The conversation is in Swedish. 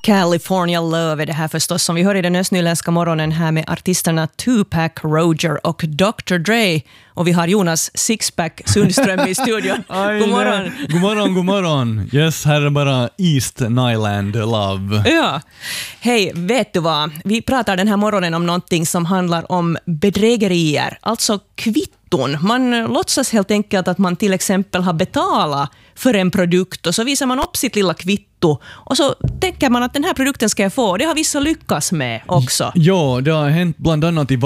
California Love är det här förstås som vi hör i den östnyländska morgonen här med artisterna Tupac, Roger och Dr. Dre. Och vi har Jonas Sixpack Sundström i studion. God morgon. God morgon. Yes, här är bara East Nyland Love. Ja. Hej, vet du vad? Vi pratar den här morgonen om någonting som handlar om bedrägerier, alltså kvitton. Man låtsas helt enkelt att man till exempel har betalat för en produkt och så visar man upp sitt lilla kvitto och så tänker man att den här produkten ska jag få. Det har vissa lyckats med också. Ja, det har hänt bland annat i